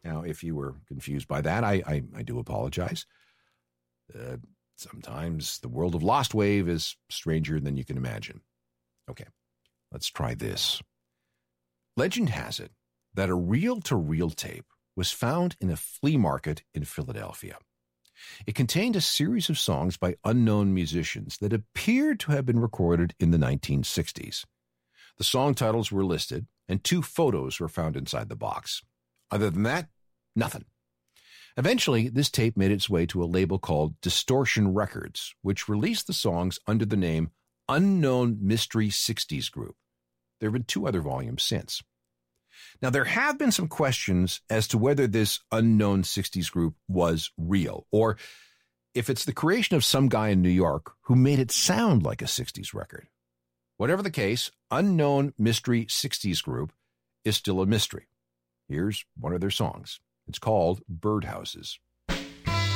Now, if you were confused by that, I do apologize. Sometimes the world of Lost Wave is stranger than you can imagine. Okay, let's try this. Legend has it that a reel-to-reel tape was found in a flea market in Philadelphia. It contained a series of songs by unknown musicians that appeared to have been recorded in the 1960s. The song titles were listed, and 2 photos were found inside the box. Other than that, nothing. Eventually, this tape made its way to a label called Distortion Records, which released the songs under the name Unknown Mystery 60s Group. There have been 2 other volumes since. Now, there have been some questions as to whether this Unknown 60s Group was real, or if it's the creation of some guy in New York who made it sound like a 60s record. Whatever the case, Unknown Mystery 60s Group is still a mystery. Here's one of their songs. It's called Birdhouses.